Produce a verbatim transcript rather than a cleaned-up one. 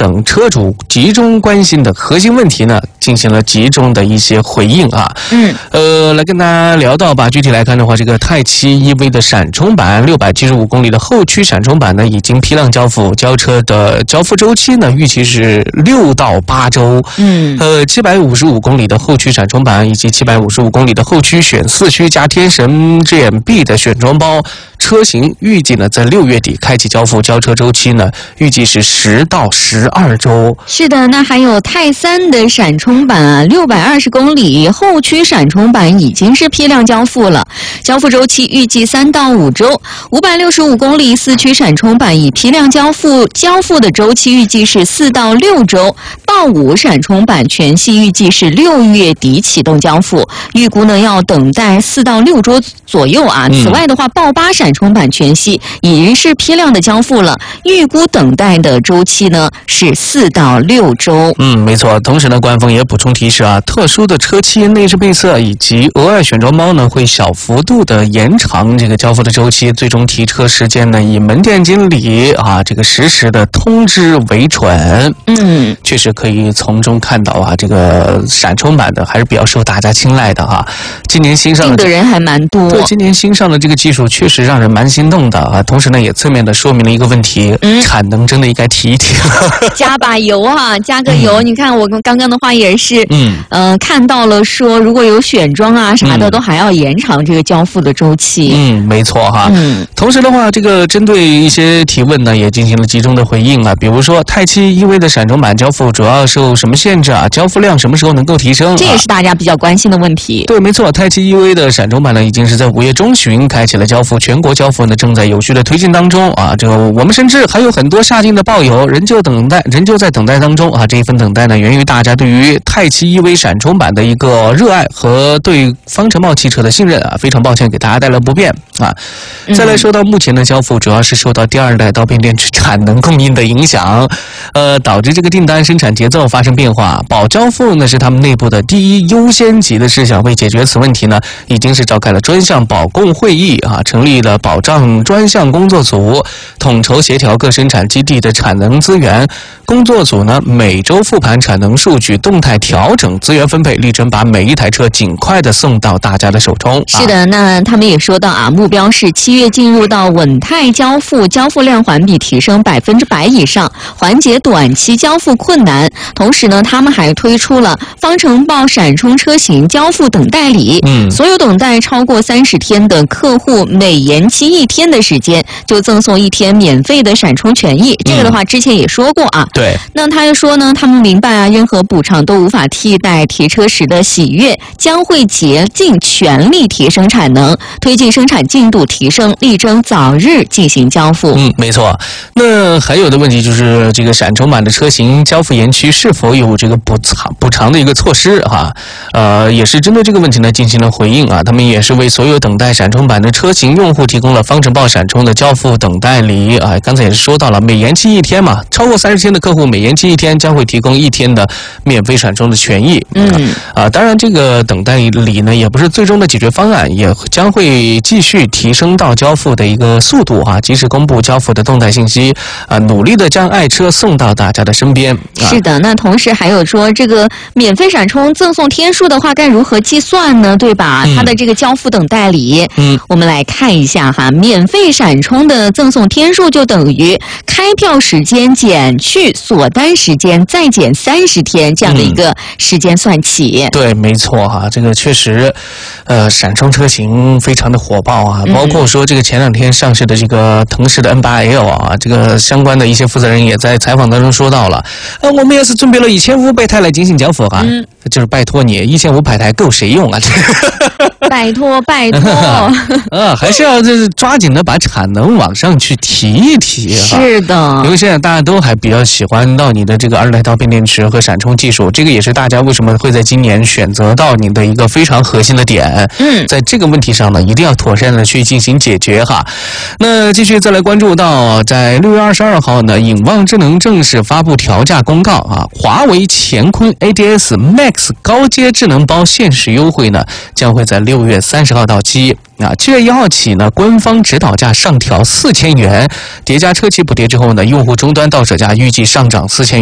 等车主集中关心的核心问题呢，进行了集中的一些回应啊。 嗯， 呃，来跟大家聊到吧。具体来看的话，这个泰七 E V 的闪充版六百七十五公里的后驱闪充版呢，已经批量交付，交车的交付周期呢，预期是六到八周。 嗯， 呃，七百五十五公里的后驱闪充版以及七百五十五公里的后驱选四驱加天神 G M B 的选装包车型，预计呢在六月底开启交付，交车周期呢预计是十到十二周。 是的，那还有泰三的闪充版啊，六百二十公里后驱闪充版已经是批量交付了，交付周期预计三到五周。五百六十五公里四驱闪充版已批量交付，交付的周期预计是四到六周。豹五闪充版全系预计是六月底启动交付，预估呢要等待四到六周左右啊。 嗯、 此外的话，豹八闪充版全系已经是批量的交付了，预估等待的周期呢是四到六周。 嗯，没错。同时呢，官方也补充提示啊，特殊的车漆、内饰配色以及额外选装包呢，会小幅度的延长这个交付的周期，最终提车时间呢，以门店经理啊这个实时的通知为准。 嗯， 确实可以从中看到啊，这个闪充版的还是比较受大家青睐的哈、啊。今年新上的的人还蛮多， 对，今年新上的这个技术确实让人蛮心动的啊。同时呢，也侧面的说明了一个问题，嗯、产能真的应该提一提了。 加把油哈、啊，加个油。嗯、你看我刚刚的话也是， 嗯， 呃，看到了说如果有选装啊啥的，嗯、都还要延长这个交付的周期。 嗯，没错哈。 嗯， 同时的话，这个针对一些提问呢，也进行了集中的回应啊。比如说，泰七 E V 的闪充版交付主要受什么限制啊？交付量什么时候能够提升？ 这也是大家比较关心的问题。 啊、对，没错，泰七 E V 的闪充版呢，已经是在五月中旬开启了交付，全国交付呢正在有序的推进当中啊。这个我们甚至还有很多下境的报友仍旧等待，仍旧在等待当中啊。这一份等待呢，源于大家对于泰七 E V 闪充版的一个热爱和对方程豹汽车的信任啊。非常抱歉给大家带来不便啊。再来说到目前的交付，主要是受到第二代刀片电池产能供应的影响，呃，导致这个订单生产节奏发生变化。保交付呢是他们内部的第一优先级的事项。为解决此问题呢，已经是召开了专项保供会议啊，成立了保障专项工作组，统筹协调各生产基地的产能资源。工作组呢每周复盘产能数据，动态调整资源分配，力争把每一台车尽快的送到大家的手中。啊、 是的，那他们也说到啊，目标是七月进入到稳态交付，交付量环比提升百分之百以上，缓解短期交付困难。同时呢，他们还推出了方程豹闪充车型交付等待礼， 嗯， 所有等待超过三十天的客户，每延期一天的时间就赠送一天免费的闪充权益。这个的话之前也说过啊。 对。 那他又说呢，他们明白啊，任何补偿都无法替代提车时的喜悦，将会竭尽全力提升产能，推进生产进度提升，力争早日进行交付。 嗯，没错。那还有的问题就是这个闪充版的车型交付延期是否有这个补偿补偿的一个措施哈、啊？呃，也是针对这个问题呢进行了回应啊。他们也是为所有等待闪充版的车型用户提供了方程豹闪充的交付等待礼啊。刚才也是说到了，每延期一天嘛，超过三十天的客户每延期一天将会提供一天的免费闪充的权益。 嗯啊，当然这个等待礼呢也不是最终的解决方案，也将会继续提升到交付的一个速度啊，及时公布交付的动态信息啊，努力的将爱车送到大家的身边。啊、 是的，那同时还有说这个免费闪充赠送天数的话该如何计算呢？对吧？嗯、它的这个交付等待礼，嗯，我们来看一下哈，免费闪充的赠送天数就等于开票时间减去锁单时间再减三十天这样的一个时间算起。 嗯、对，没错哈，这个确实，呃，闪充车型非常的火爆啊，包括说这个前两天上市的这个腾势的 N 八 L 啊，这个相关的一些负责人也在采访当中说到了，呃，我们也是准备了一千五百台来进行交付哈、啊，嗯、就是拜托你，一千五百台够谁用啊？ 拜托拜托， 啊，还是要就是抓紧的把产能往上去提一提。 是的， 因为现在大家都还比较喜欢到你的这个二代刀片电池和闪充技术，这个也是大家为什么会在今年选择到你的一个非常核心的点。嗯，在这个问题上呢，一定要妥善的去进行解决哈。那继续再来关注到，在六月二十二号呢，影望智能正式发布调价公告啊，华为乾坤 A D S Max 高阶智能包限时优惠呢，将会在六月三十号到期。啊，七月一号起呢，官方指导价上调四千元，叠加车企补贴之后呢，用户终端到手价预计上涨四千元。